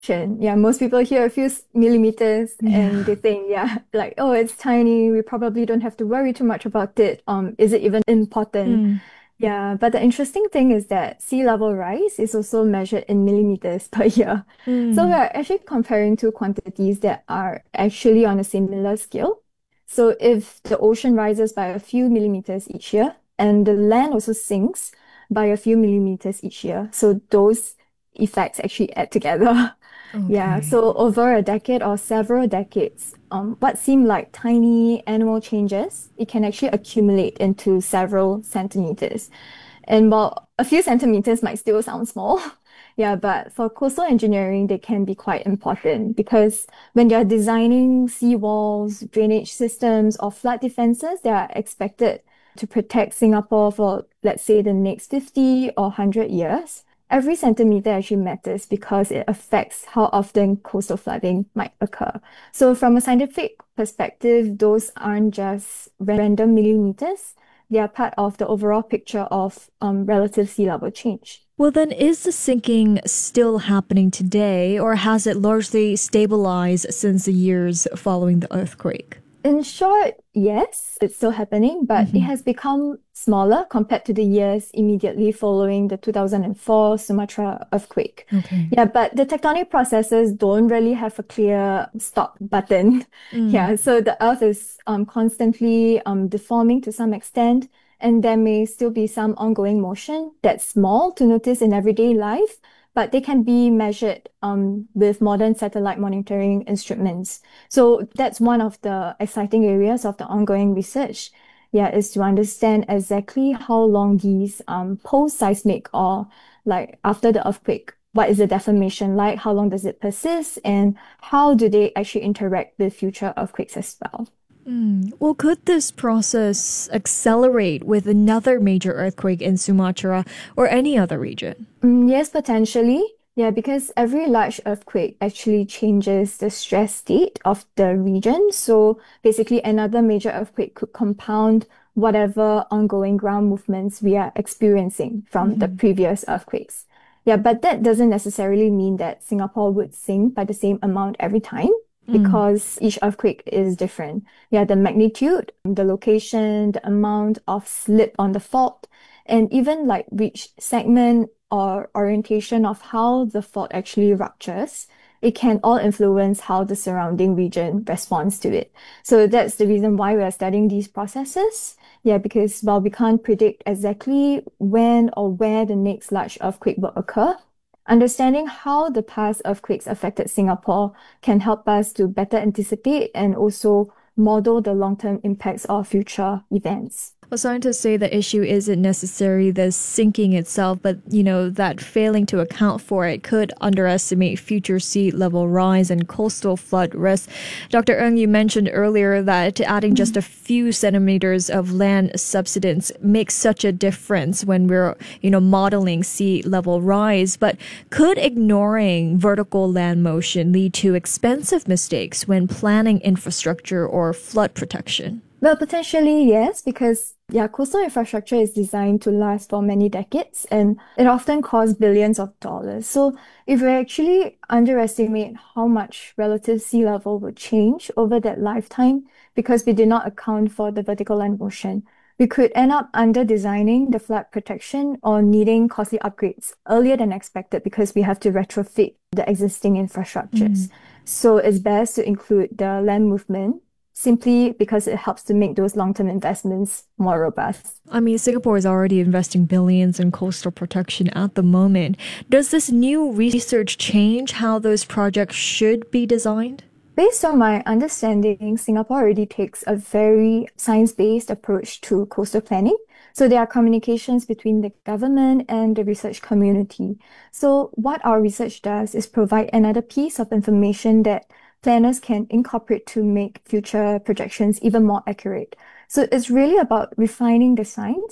Yeah, most people hear a few millimeters and they Yeah. think, yeah, like, oh, it's tiny. We probably don't have to worry too much about it. Is it even important? Mm. Yeah, but the interesting thing is that sea level rise is also measured in millimeters per year. So Mm. we're actually comparing two quantities that are actually on a similar scale. So if the ocean rises by a few millimeters each year and the land also sinks by a few millimeters each year, so those effects actually add together. Yeah, Okay. so over a decade or several decades, what seem like tiny animal changes, it can actually accumulate into several centimeters. And while a few centimeters might still sound small, yeah, but for coastal engineering, they can be quite important because when you're designing seawalls, drainage systems, or flood defenses, they are expected to protect Singapore for, let's say, the next 50 or 100 years. Every centimeter actually matters because it affects how often coastal flooding might occur. So, from a scientific perspective, those aren't just random millimeters, they are part of the overall picture of relative sea level change. Well, then, is the sinking still happening today, or has it largely stabilized since the years following the earthquake? In short, yes, it's still happening, but it Hmm. has become smaller compared to the years immediately following the 2004 Sumatra earthquake. Okay. Yeah, but the tectonic processes don't really have a clear stop button. Mm. Yeah, so the Earth is constantly deforming to some extent, and there may still be some ongoing motion that's small to notice in everyday life, but they can be measured with modern satellite monitoring instruments. So that's one of the exciting areas of the ongoing research. Yeah, is to understand exactly how long these post-seismic or like after the earthquake, what is the deformation like? How long does it persist? And how do they actually interact with future earthquakes as well? Mm. Well, could this process accelerate with another major earthquake in Sumatra or any other region? Yes, potentially. Yeah, because every large earthquake actually changes the stress state of the region. So basically, another major earthquake could compound whatever ongoing ground movements we are experiencing from the Hmm. previous earthquakes. Yeah, but that doesn't necessarily mean that Singapore would sink by the same amount every time Mm. because each earthquake is different. Yeah, the magnitude, the location, the amount of slip on the fault, and even like which segment or orientation of how the fault actually ruptures, it can all influence how the surrounding region responds to it. So that's the reason why we are studying these processes. Yeah, because while we can't predict exactly when or where the next large earthquake will occur, understanding how the past earthquakes affected Singapore can help us to better anticipate and also model the long-term impacts of future events. Well, scientists say the issue isn't necessarily the sinking itself, but that failing to account for it could underestimate future sea level rise and coastal flood risk. Dr. Ng, you mentioned earlier that adding just a few centimeters of land subsidence makes such a difference when we're, modeling sea level rise. But could ignoring vertical land motion lead to expensive mistakes when planning infrastructure or flood protection? Well, potentially, yes, because yeah, coastal infrastructure is designed to last for many decades and it often costs billions of dollars. So if we actually underestimate how much relative sea level would change over that lifetime because we did not account for the vertical land motion, we could end up under designing the flood protection or needing costly upgrades earlier than expected because we have to retrofit the existing infrastructures. So it's best to include the land movement simply because it helps to make those long-term investments more robust. I mean, Singapore is already investing billions in coastal protection at the moment. Does this new research change how those projects should be designed? Based on my understanding, Singapore already takes a very science-based approach to coastal planning. So there are communications between the government and the research community. So what our research does is provide another piece of information that planners can incorporate to make future projections even more accurate. So it's really about refining the science,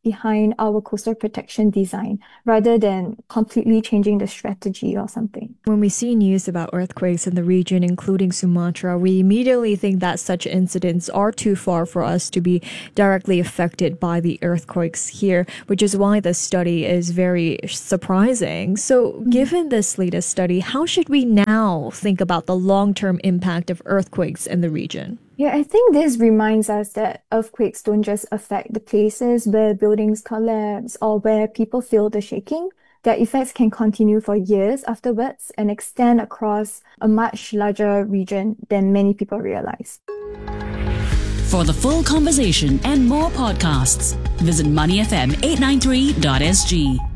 behind our coastal protection design rather than completely changing the strategy or something. When we see news about earthquakes in the region, including Sumatra, we immediately think that such incidents are too far for us to be directly affected by the earthquakes here, which is why this study is very surprising. So, given this latest study, how should we now think about the long-term impact of earthquakes in the region? Yeah, I think this reminds us that earthquakes don't just affect the places where buildings collapse or where people feel the shaking. Their effects can continue for years afterwards and extend across a much larger region than many people realize. For the full conversation and more podcasts, visit moneyfm893.sg.